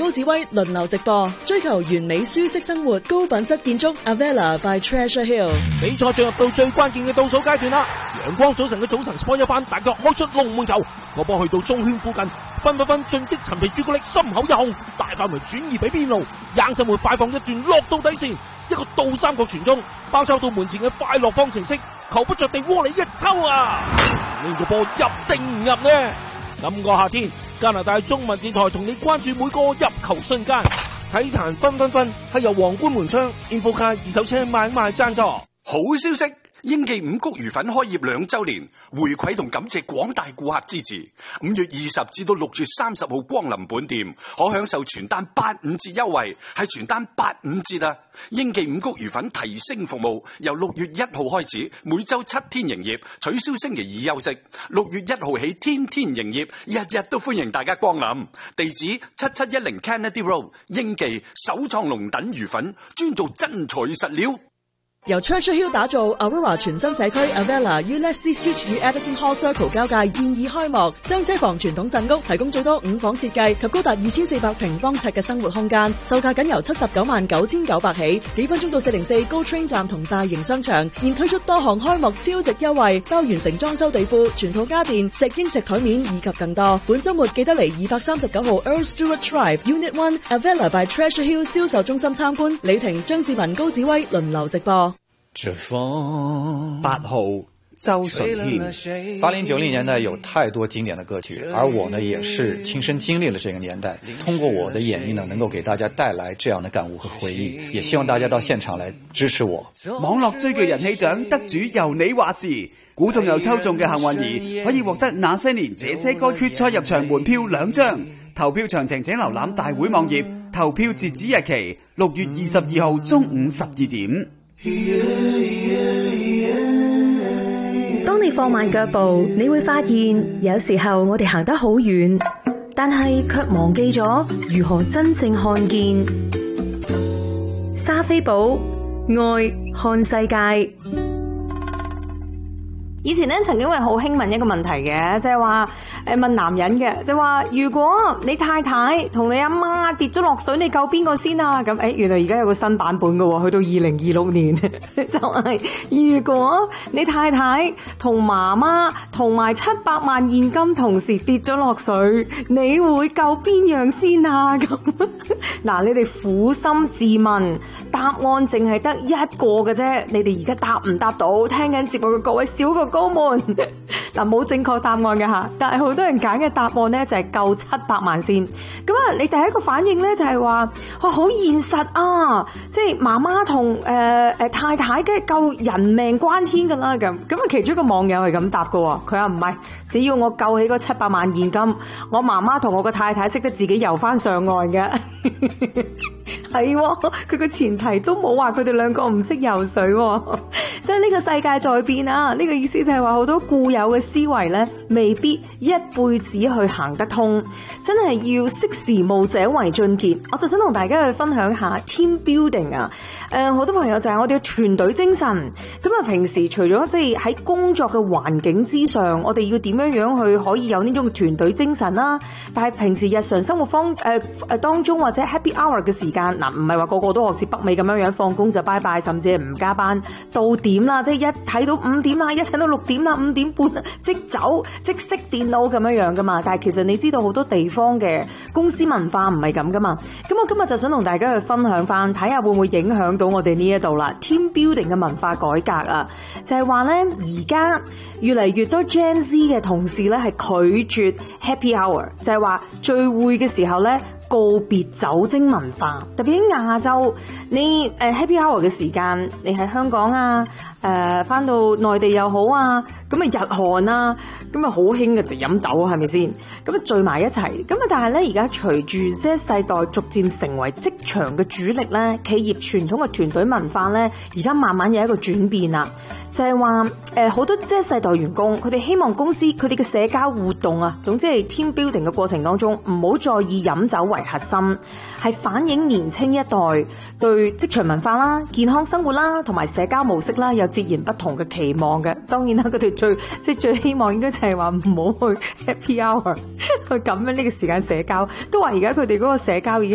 高子威輪流直播，追求完美舒適生活，高品質建築 Avella by Treasure Hill。 比賽進入到最關鍵嘅倒數階段啦！陽光早晨嘅早晨 sport 一番，大腳開出龍門球，個波去到中圈附近，分進擊陳皮朱古力心口一控，大範圍轉移俾邊路，硬生活快放一段落到底線，一個倒三角傳中，包抄到門前嘅快樂方程式，球不着地窩裏一抽啊！呢個波入定唔入呢？今個夏天，加拿大中文電台同你關注每個入球瞬間。體壇分係由皇冠門窗 Infocar 二手車買贊助。 好消息！英記五穀魚粉開業2週年，回饋同感謝廣大顧客支持。5月20至到6月30號光臨本店，可享受全單85折優惠，係全單85折啊！英記五穀魚粉提升服務，由6月1號開始，每週7天營業，取消星期2休息。6月1號起天天營業，日日都歡迎大家光臨。地址7710 Kennedy Road， 英記首創龍躉魚粉，專做真材實料。 由 Treasure Hill 打造 Aurora 全新社區 Avella 於 Leslie Street 與 Edison Hall Circle 交界現已開幕，雙車房傳統鎮屋提供最多5房設計及高達2400平方尺嘅生活空間，售價僅由799900起，幾分鐘到404 GO Train 站同大型商場，現推出多項開幕超值優惠，包完成裝修地庫、全套家電、石英石台面以及更多。本週末記得嚟239號 Earl Stewart Drive Unit 1 Avella by Treasure Hill 銷售中心參觀。李婷、張志文、高子威輪流直播。 8號周舜燊。80、90年代有太多經典的歌曲，而我呢也是親身經歷了這個年代，通過我的演繹呢，能夠給大家帶來這樣的感悟和回憶，也希望大家到現場來支持我。 網絡最具人氣獎得主由你話事，估中又抽中嘅幸運兒可以獲得那些年這些歌決賽入場門票2張，投票詳情請瀏覽大會網頁，投票截止日期6月22號中午12點。 當你放慢腳步，你會發現有時候我哋行得好遠，但係卻忘記咗如何真正看見。莎菲寶愛看世界。以前咧曾經會好興問一個問題嘅，即係話問男人嘅，就話如果你太太同你阿媽跌咗落水，你救邊個先啊？咁原來而家有個新版本嘅，去到2026年就係如果你太太同媽媽同埋700萬現金同時跌咗落水，你會救邊樣先啊？咁嗱，你哋苦心自問，答案淨係得一個嘅啫。你哋而家答唔答到？聽緊節目嘅各位小哥哥們，嗱，冇正確答案嘅吓，但係好多人揀嘅答案咧就係救700萬先。咁啊，你第一個反應咧就係話，好現實啊，即係媽媽同太太嘅救人命關天噶啦咁。咁啊，其中一個網友係咁答嘅，佢話唔係，只要我救起嗰700萬現金，我媽媽同我個太太識得自己游翻上岸嘅。係，佢個前提都冇話佢哋兩個唔識游水，所以呢個世界在變啊！呢個意思就係話好多固有嘅思維咧，未必一輩子去行得通，真係要識時務者為俊傑。我就想同大家去分享下 team building 啊！好多朋友就係我哋嘅團隊精神。咁啊，平時除咗即係喺工作嘅環境之上，我哋要點樣樣去可以有呢種團隊精神啦？但係平時日常生活當中或者 happy hour 嘅時間，嗱，唔係話個個都學似北美咁樣樣放工就拜拜，甚至係唔加班到點啦，即係一睇到5點啦，一睇到6點啦，5點半即走即熄電腦咁樣樣噶嘛。但係其實你知道好多地方嘅公司文化唔係咁噶嘛。咁我今日就想同大家去分享翻，睇下會唔會影響到我哋呢一度啦。Team building 嘅文化改革啊，就係話咧，而家越嚟越多 Gen Z 嘅同事咧係拒絕 happy hour， 就係話聚會嘅時候咧，告別酒精文化。特別喺亞洲，你happy hour 嘅時間，你喺香港啊，翻到內地又好啊，咁啊日韓啊，咁啊好興嘅就飲酒，係咪先？咁啊聚埋一齊，咁啊但係咧而家隨住 Z 世代逐漸成為職場嘅主力咧，企業傳統嘅團隊文化咧，而家慢慢有一個轉變啦，就係話好多 Z 世代員工，佢哋希望公司佢哋嘅社交活動啊，總之係 team building 嘅過程當中，唔好在意飲酒為核心，係反映年青一代對職場文化啦、健康生活啦同埋社交模式啦有截然不同嘅期望嘅。當然啦，佢哋最希望應該就係話唔好去 happy hour 去咁樣呢個時間社交，都話而家佢哋嗰個社交已經